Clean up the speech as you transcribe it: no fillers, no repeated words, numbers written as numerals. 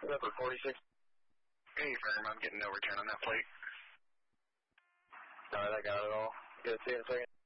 November 46. Hey, firm, I'm getting no return on that plate. Alright, I got it all. Good, see you in a second.